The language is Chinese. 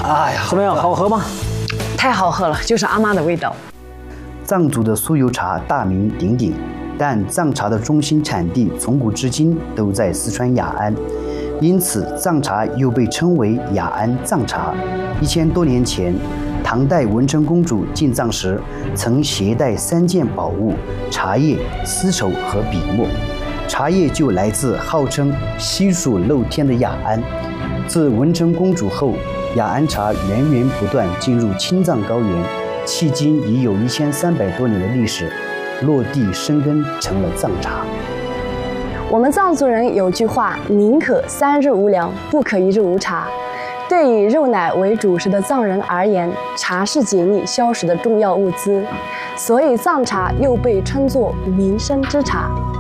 哎呀， 怎么样，好喝吗？ 太好喝了，就是阿妈的味道。 藏族的酥油茶大名鼎鼎，但藏茶的中心产地从古至今都在四川雅安，因此藏茶又被称为雅安藏茶。1000多年前，唐代文成公主进藏时，曾携带3件宝物：茶叶、丝绸和笔墨。茶叶就来自号称悉数露天的雅安。自文成公主后，雅安茶源源不断进入青藏高原，迄今已有1300多年的历史，落地生根成了藏茶。 我们藏族人有句话：宁可3日无粮，不可1日无茶。对以肉奶为主食的藏人而言，茶是解腻消食的重要物资，所以藏茶又被称作民生之茶。